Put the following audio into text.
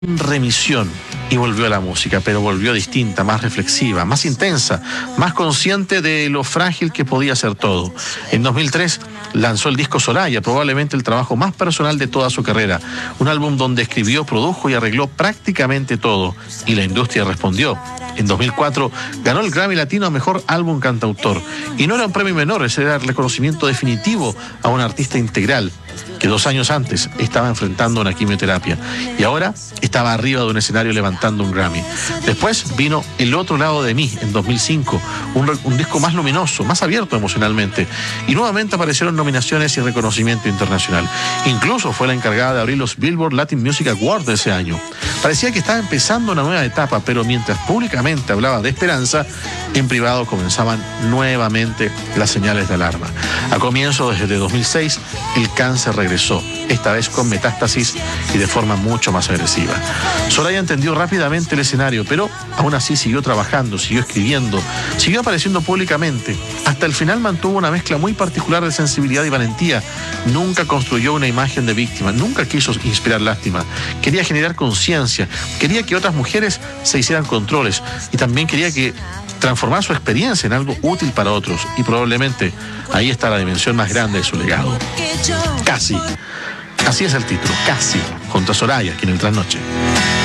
remisión y volvió a la música, pero volvió distinta, más reflexiva, más intensa, más consciente de lo frágil que podía ser todo. En 2003 lanzó el disco Soraya, probablemente el trabajo más personal de toda su carrera, un álbum donde escribió, produjo y arregló prácticamente todo, y la industria respondió. En 2004 ganó el Grammy Latino a Mejor Álbum Cantautor, y no era un premio menor, ese era el reconocimiento definitivo a un artista integral que 2 años antes estaba enfrentando una quimioterapia y ahora estaba arriba de un escenario levantando un Grammy. Después vino El Otro Lado de Mí en 2005, un disco más luminoso, más abierto emocionalmente, y nuevamente aparecieron nominaciones y reconocimiento internacional. Incluso fue la encargada de abrir los Billboard Latin Music Awards de ese año. Parecía que estaba empezando una nueva etapa, pero mientras públicamente hablaba de esperanza, en privado comenzaban nuevamente las señales de alarma. A comienzos desde 2006, el cáncer regresó, esta vez con metástasis y de forma mucho más agresiva. Soraya entendió rápidamente el escenario, pero aún así siguió trabajando, siguió escribiendo, siguió apareciendo públicamente. Hasta el final mantuvo una mezcla muy particular de sensibilidad y valentía. Nunca construyó una imagen de víctima, nunca quiso inspirar lástima. Quería generar conciencia, quería que otras mujeres se hicieran controles y también quería que transformar su experiencia en algo útil para otros, y probablemente ahí está la dimensión más grande de su legado. Casi. Así es el título, Casi, junto a Soraya, aquí en el Trasnoche.